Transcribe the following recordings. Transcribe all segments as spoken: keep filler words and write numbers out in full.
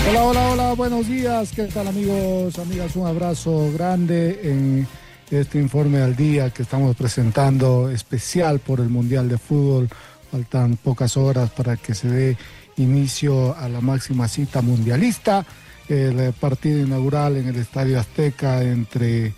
Hola, hola, hola, buenos días. ¿Qué tal, amigos, amigas? Un abrazo grande en este informe al día que estamos presentando, especial por el Mundial de Fútbol. Faltan pocas horas para que se dé inicio a la máxima cita mundialista. El partido inaugural en el Estadio Azteca entre,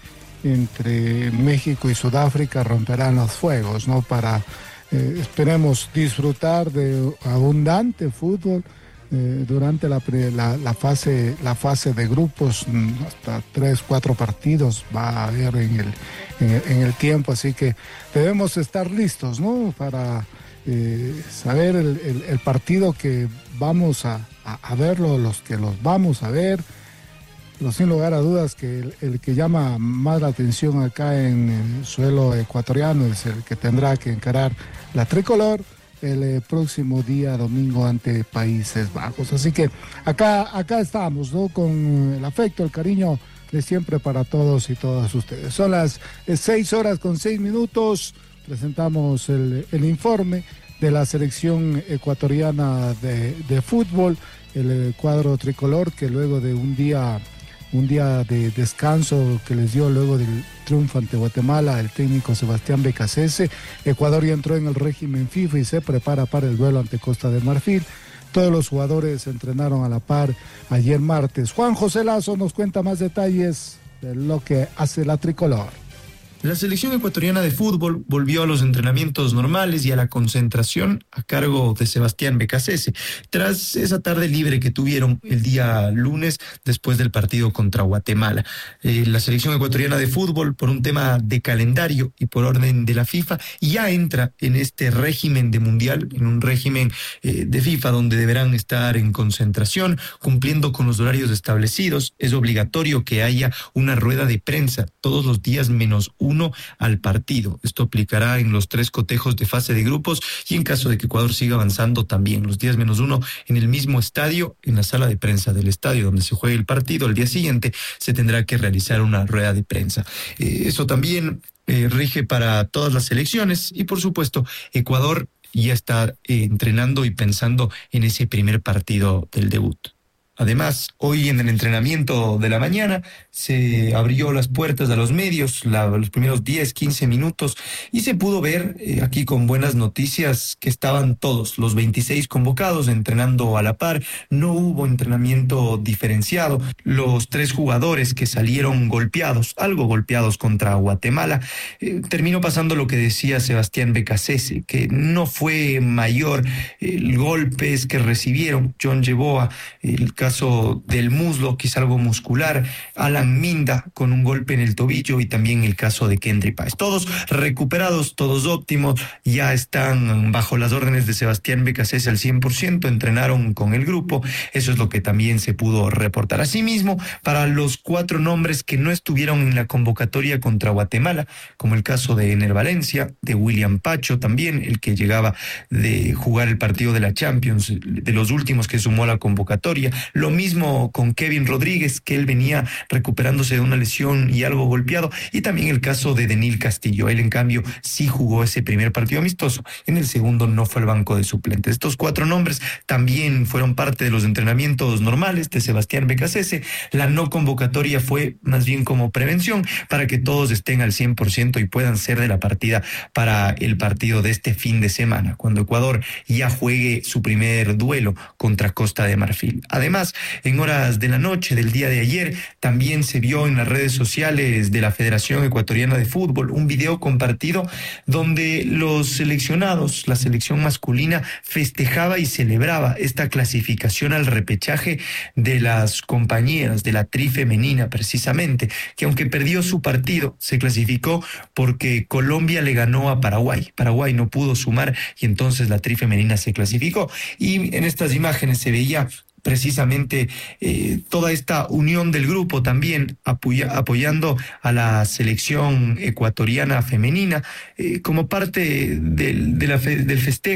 entre México y Sudáfrica romperán los fuegos, ¿no? Para, eh, esperemos, disfrutar de abundante fútbol. Eh, durante la, la, la, fase, la fase de grupos, hasta tres, cuatro partidos va a haber en el, en el, en el tiempo, así que debemos estar listos, ¿no? Para eh, saber el, el, el partido que vamos a, a, a verlo, los que los vamos a ver. Pero sin lugar a dudas que el, el que llama más la atención acá en el suelo ecuatoriano es el que tendrá que encarar la tricolor el eh, próximo día domingo ante Países Bajos. Así que acá, acá estamos, ¿no? Con el afecto, el cariño de siempre para todos y todas ustedes. Son las eh, seis horas con seis minutos. Presentamos el, el informe de la selección ecuatoriana de, de fútbol, el eh, cuadro tricolor que luego de un día... un día de descanso que les dio luego del triunfo ante Guatemala, el técnico Sebastián Becasese. Ecuador ya entró en el régimen FIFA y se prepara para el duelo ante Costa de Marfil. Todos los jugadores entrenaron a la par ayer martes. Juan José Lazo nos cuenta más detalles de lo que hace la tricolor. La selección ecuatoriana de fútbol volvió a los entrenamientos normales y a la concentración a cargo de Sebastián Becasese, tras esa tarde libre que tuvieron el día lunes después del partido contra Guatemala. Eh, la selección ecuatoriana de fútbol, por un tema de calendario y por orden de la FIFA, ya entra en este régimen de mundial, en un régimen eh, de FIFA donde deberán estar en concentración, cumpliendo con los horarios establecidos. Es obligatorio que haya una rueda de prensa todos los días menos uno uno al partido. Esto aplicará en los tres cotejos de fase de grupos y en caso de que Ecuador siga avanzando también los días menos uno en el mismo estadio, en la sala de prensa del estadio donde se juegue el partido. Al día siguiente se tendrá que realizar una rueda de prensa. Eh, eso también eh, rige para todas las selecciones y por supuesto Ecuador ya está eh, entrenando y pensando en ese primer partido del debut. Además, hoy en el entrenamiento de la mañana se abrió las puertas a los medios, la, los primeros diez, quince minutos, y se pudo ver eh, aquí con buenas noticias que estaban todos los veintiséis convocados entrenando a la par. No hubo entrenamiento diferenciado. Los tres jugadores que salieron golpeados, algo golpeados contra Guatemala, eh, terminó pasando lo que decía Sebastián Becasese, que no fue mayor el golpes que recibieron. John Yeboah, el caso del muslo, quizá algo muscular, Alan Minda con un golpe en el tobillo y también el caso de Kendry Páez. Todos recuperados, todos óptimos, ya están bajo las órdenes de Sebastián Becasese al cien por ciento, entrenaron con el grupo, eso es lo que también se pudo reportar. Asimismo, para los cuatro nombres que no estuvieron en la convocatoria contra Guatemala, como el caso de Ener Valencia, de William Pacho también, el que llegaba de jugar el partido de la Champions, de los últimos que sumó a la convocatoria. Lo mismo con Kevin Rodríguez, que él venía recuperándose de una lesión y algo golpeado. Y también el caso de Denil Castillo. Él, en cambio, sí jugó ese primer partido amistoso. En el segundo no fue al banco de suplentes. Estos cuatro nombres también fueron parte de los entrenamientos normales de Sebastián Becasese. La no convocatoria fue más bien como prevención para que todos estén al cien por ciento y puedan ser de la partida para el partido de este fin de semana, cuando Ecuador ya juegue su primer duelo contra Costa de Marfil. Además, en horas de la noche del día de ayer, también se vio en las redes sociales de la Federación Ecuatoriana de Fútbol un video compartido donde los seleccionados, la selección masculina, festejaba y celebraba esta clasificación al repechaje de las compañeras de la tri femenina, precisamente, que aunque perdió su partido, se clasificó porque Colombia le ganó a Paraguay. Paraguay no pudo sumar y entonces la tri femenina se clasificó. Y en estas imágenes se veía precisamente eh, toda esta unión del grupo también apoya, apoyando a la selección ecuatoriana femenina eh, como parte del, de la fe, del festejo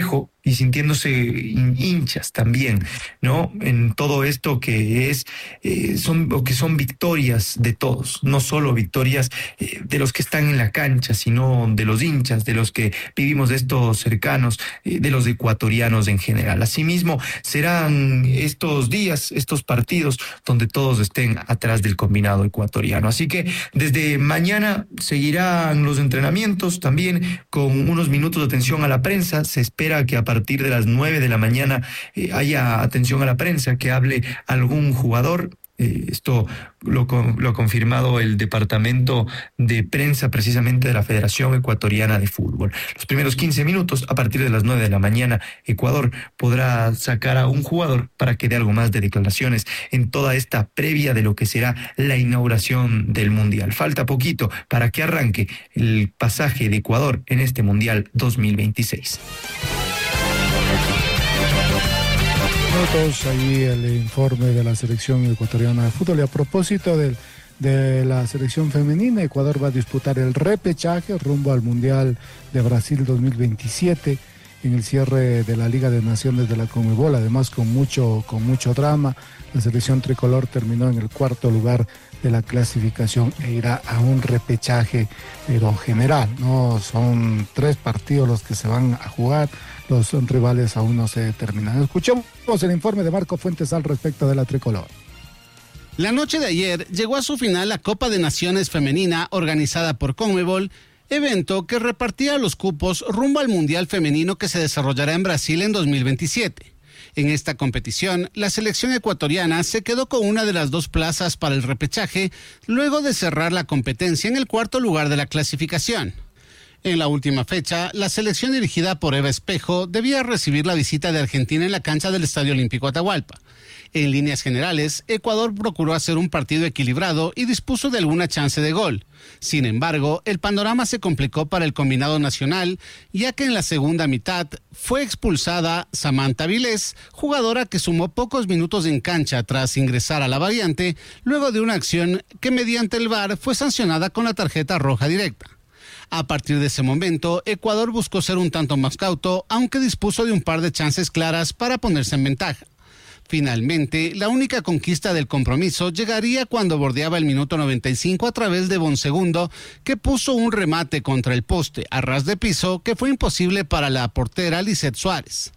y sintiéndose hinchas también, ¿no? En todo esto que es, eh, son, o que son victorias de todos, no solo victorias eh, de los que están en la cancha, sino de los hinchas, de los que vivimos de estos cercanos, eh, de los ecuatorianos en general. Asimismo, serán estos días, estos partidos, donde todos estén atrás del combinado ecuatoriano. Así que desde mañana seguirán los entrenamientos también con unos minutos de atención a la prensa. Se espera que a partir de las nueve de la mañana eh, haya atención a la prensa, que hable algún jugador. Eh, esto lo, lo ha confirmado el departamento de prensa precisamente de la Federación Ecuatoriana de Fútbol. Los primeros quince minutos, a partir de las nueve de la mañana, Ecuador podrá sacar a un jugador para que dé algo más de declaraciones en toda esta previa de lo que será la inauguración del Mundial. Falta poquito para que arranque el pasaje de Ecuador en este Mundial dos mil veintiséis. Minutos ahí el informe de la selección ecuatoriana de fútbol. Y a propósito del, de la selección femenina, Ecuador va a disputar el repechaje rumbo al Mundial de Brasil dos mil veintisiete en el cierre de la Liga de Naciones de la Conmebol, además con mucho, con mucho drama. La selección tricolor terminó en el cuarto lugar de la clasificación e irá a un repechaje, pero general, ¿no? Son tres partidos los que se van a jugar, los rivales aún no se determinan. Escuchemos el informe de Marco Fuentes al respecto de la tricolor. La noche de ayer llegó a su final la Copa de Naciones Femenina organizada por Conmebol, evento que repartía los cupos rumbo al Mundial Femenino que se desarrollará en Brasil en dos mil veintisiete. En esta competición, la selección ecuatoriana se quedó con una de las dos plazas para el repechaje, luego de cerrar la competencia en el cuarto lugar de la clasificación. En la última fecha, la selección dirigida por Eva Espejo debía recibir la visita de Argentina en la cancha del Estadio Olímpico Atahualpa. En líneas generales, Ecuador procuró hacer un partido equilibrado y dispuso de alguna chance de gol. Sin embargo, el panorama se complicó para el combinado nacional, ya que en la segunda mitad fue expulsada Samantha Vilés, jugadora que sumó pocos minutos en cancha tras ingresar a la variante, luego de una acción que mediante el V A R fue sancionada con la tarjeta roja directa. A partir de ese momento, Ecuador buscó ser un tanto más cauto, aunque dispuso de un par de chances claras para ponerse en ventaja. Finalmente, la única conquista del compromiso llegaría cuando bordeaba el minuto noventa y cinco a través de Bonsegundo, que puso un remate contra el poste a ras de piso que fue imposible para la portera Lisette Suárez.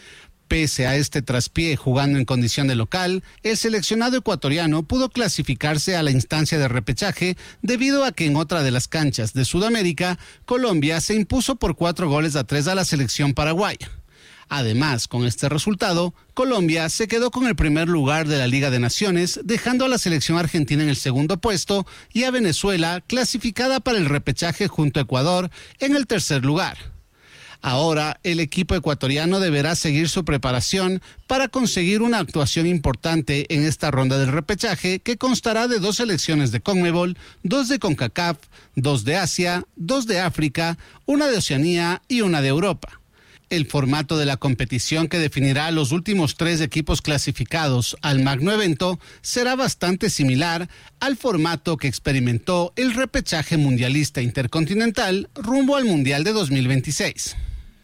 Pese a este traspié jugando en condición de local, el seleccionado ecuatoriano pudo clasificarse a la instancia de repechaje debido a que en otra de las canchas de Sudamérica, Colombia se impuso por cuatro goles a tres a la selección paraguaya. Además, con este resultado, Colombia se quedó con el primer lugar de la Liga de Naciones, dejando a la selección argentina en el segundo puesto y a Venezuela clasificada para el repechaje junto a Ecuador en el tercer lugar. Ahora, el equipo ecuatoriano deberá seguir su preparación para conseguir una actuación importante en esta ronda del repechaje, que constará de dos selecciones de Conmebol, dos de CONCACAF, dos de Asia, dos de África, una de Oceanía y una de Europa. El formato de la competición, que definirá a los últimos tres equipos clasificados al magno evento, será bastante similar al formato que experimentó el repechaje mundialista intercontinental rumbo al Mundial de dos mil veintiséis.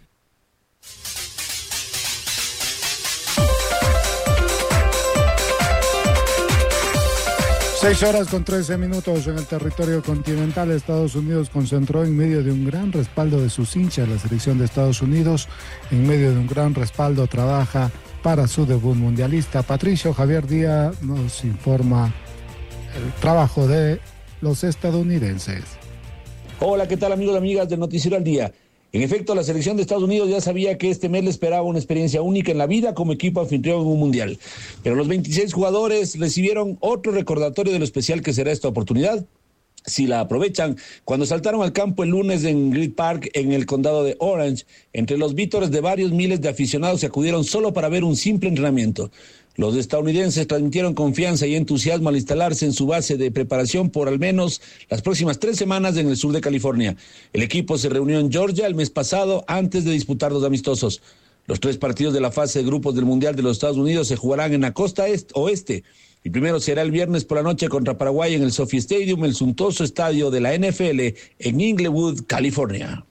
Seis horas con trece minutos en el territorio continental. Estados Unidos concentró en medio de un gran respaldo de sus hinchas. La selección de Estados Unidos, en medio de un gran respaldo, trabaja para su debut mundialista. Patricio Javier Díaz nos informa el trabajo de los estadounidenses. Hola, ¿qué tal, amigos y amigas del Noticiero al Día? En efecto, la selección de Estados Unidos ya sabía que este mes le esperaba una experiencia única en la vida como equipo anfitrión en un mundial. Pero los veintiséis jugadores recibieron otro recordatorio de lo especial que será esta oportunidad, si la aprovechan, cuando saltaron al campo el lunes en Grid Park, en el condado de Orange. Entre los vítores de varios miles de aficionados se acudieron solo para ver un simple entrenamiento. Los estadounidenses transmitieron confianza y entusiasmo al instalarse en su base de preparación por al menos las próximas tres semanas en el sur de California. El equipo se reunió en Georgia el mes pasado antes de disputar los amistosos. Los tres partidos de la fase de grupos del Mundial de los Estados Unidos se jugarán en la costa est- oeste. El primero será el viernes por la noche contra Paraguay en el Sophie Stadium, el suntuoso estadio de la N F L en Inglewood, California.